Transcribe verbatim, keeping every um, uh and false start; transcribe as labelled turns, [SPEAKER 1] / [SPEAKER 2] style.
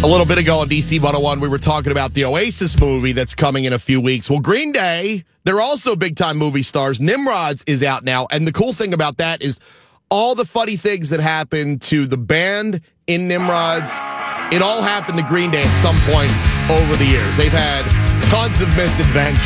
[SPEAKER 1] A little bit ago on D C one oh one, we were talking about the Oasis movie that's coming in a few weeks. Well, Green Day, they're also big-time movie stars. Nimrods is out now, and the cool thing about that is all the funny things that happened to the band in Nimrods, it all happened to Green Day at some point over the years. They've had tons of misadventures.